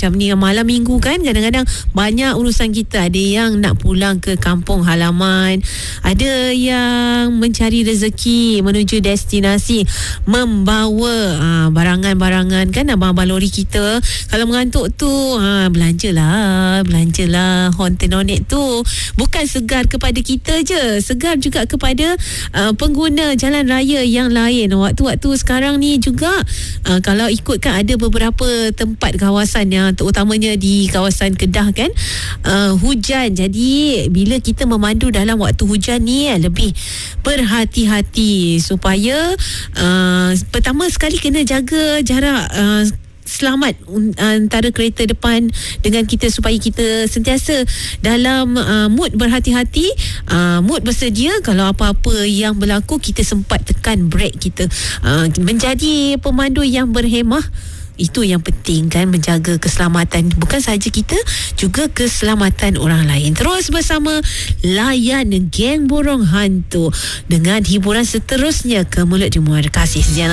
macam ni malam minggu kan, kadang-kadang banyak urusan kita. Ada yang nak pulang ke kampung halaman, ada yang mencari rezeki menuju destinasi, membawa barangan-barangan kan. Abang-abang lori kita kalau mengantuk tu belanjalah honten-onet tu bukan segar kepada kita je, segar juga kepada pengguna jalan raya yang lain. Waktu-waktu sekarang ni juga kalau ikutkan ada beberapa tempat kawasan yang terutamanya di kawasan Kedah kan, hujan. Jadi bila kita memandu dalam waktu hujan ni lebih berhati-hati supaya pertama sekali kena jaga jarak selamat antara kereta depan dengan kita, supaya kita sentiasa dalam mood berhati-hati, mood bersedia. Kalau apa-apa yang berlaku kita sempat tekan brake kita, menjadi pemandu yang berhemah. Itu yang penting kan, menjaga keselamatan bukan sahaja kita, juga keselamatan orang lain. Terus bersama layan Geng Burung Hantu dengan hiburan seterusnya ke Mulut Jemur. Kasih sejalan.